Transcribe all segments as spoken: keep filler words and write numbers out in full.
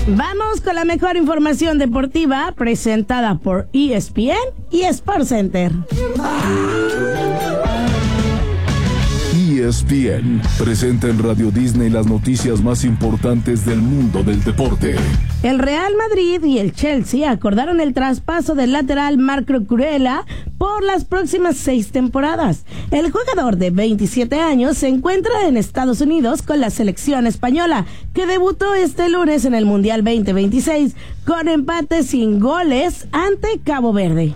Vamos con la mejor información deportiva presentada por E S P N y Sports Center. E S P N presenta en Radio Disney las noticias más importantes del mundo del deporte. El Real Madrid y el Chelsea acordaron el traspaso del lateral Marco Cucurella por las próximas seis temporadas. El jugador de veintisiete años se encuentra en Estados Unidos con la selección española, que debutó este lunes en el Mundial veinte veintiséis con empate sin goles ante Cabo Verde.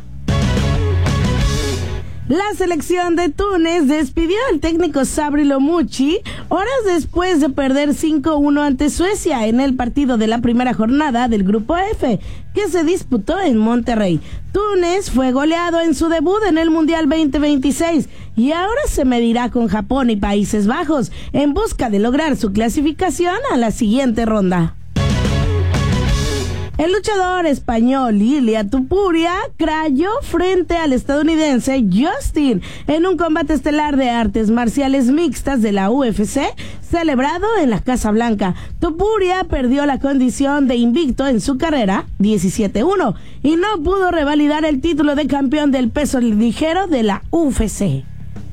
La selección de Túnez despidió al técnico Sabri Lomuchi horas después de perder cinco uno ante Suecia en el partido de la primera jornada del Grupo F, que se disputó en Monterrey. Túnez fue goleado en su debut en el Mundial veinte veintiséis y ahora se medirá con Japón y Países Bajos en busca de lograr su clasificación a la siguiente ronda. El luchador español Ilia Topuria crayó frente al estadounidense Justin en un combate estelar de artes marciales mixtas de la U F C celebrado en la Casa Blanca. Topuria perdió la condición de invicto en su carrera, diecisiete uno, y no pudo revalidar el título de campeón del peso ligero de la U F C.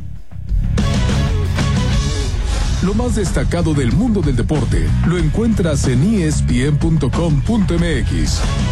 Lo más destacado del mundo del deporte lo encuentras en E S P N punto com punto M X.